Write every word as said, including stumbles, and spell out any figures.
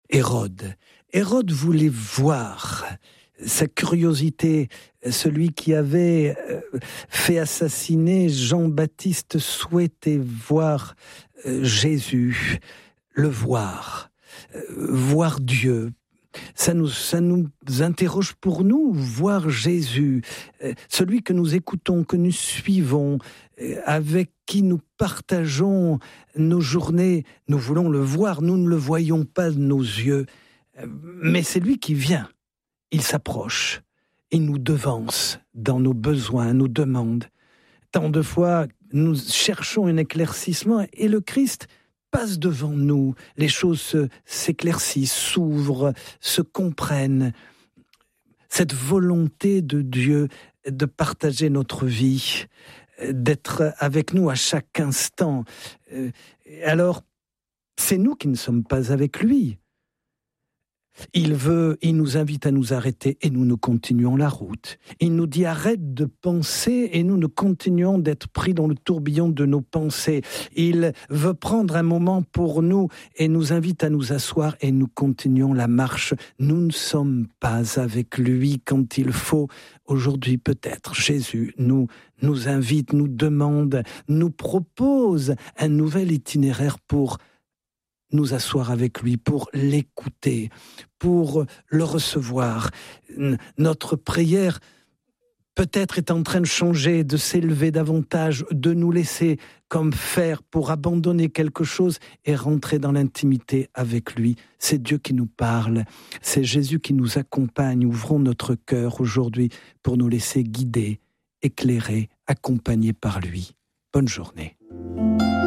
Hérode. Hérode voulait voir. Sa curiosité, celui qui avait fait assassiner Jean-Baptiste souhaitait voir Jésus, le voir, voir Dieu. Ça nous, ça nous interroge pour nous, voir Jésus, celui que nous écoutons, que nous suivons, avec qui nous partageons nos journées. Nous voulons le voir, nous ne le voyons pas de nos yeux, mais c'est lui qui vient. Il s'approche, il nous devance dans nos besoins, nos demandes. Tant de fois, nous cherchons un éclaircissement et le Christ passe devant nous. Les choses s'éclaircissent, s'ouvrent, se comprennent. Cette volonté de Dieu de partager notre vie, d'être avec nous à chaque instant. Alors, c'est nous qui ne sommes pas avec lui. Il veut, il nous invite à nous arrêter et nous nous continuons la route. Il nous dit arrête de penser et nous nous continuons d'être pris dans le tourbillon de nos pensées. Il veut prendre un moment pour nous et nous invite à nous asseoir et nous continuons la marche. Nous ne sommes pas avec lui quand il faut. Aujourd'hui peut-être Jésus nous, nous invite, nous demande, nous propose un nouvel itinéraire pour nous asseoir avec lui, pour l'écouter, pour le recevoir. Notre prière peut-être est en train de changer, de s'élever davantage, de nous laisser comme faire pour abandonner quelque chose et rentrer dans l'intimité avec lui. C'est Dieu qui nous parle, c'est Jésus qui nous accompagne. Ouvrons notre cœur aujourd'hui pour nous laisser guider, éclairer, accompagner par lui. Bonne journée.